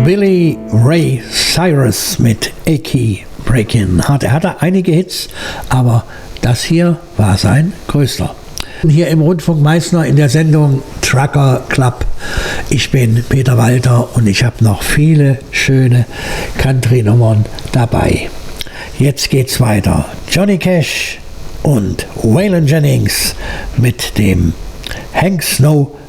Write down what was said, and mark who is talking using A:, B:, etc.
A: Billy Ray Cyrus mit Achy Breakin'. Er hatte einige Hits, aber das hier war sein größter. Hier im Rundfunk Meißner in der Sendung Trucker Club. Ich bin Peter Walter und ich habe noch viele schöne Country-Nummern dabei. Jetzt geht's weiter. Johnny Cash und Waylon Jennings mit dem Hank Snow